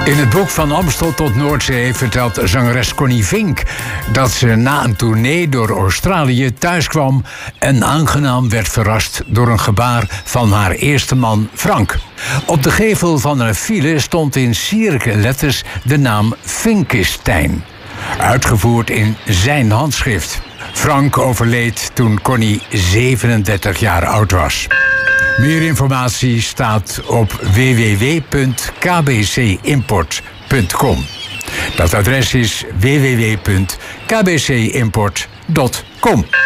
In het boek Van Amstel tot Noordzee vertelt zangeres Connie Vink dat ze na een tournee door Australië thuiskwam en aangenaam werd verrast door een gebaar van haar eerste man Frank. Op de gevel van een file stond in sierlijke letters de naam Vinkestein, uitgevoerd in zijn handschrift. Frank overleed toen Connie 37 jaar oud was. Meer informatie staat op www.kbcimport.com. Dat adres is www.kbcimport.com.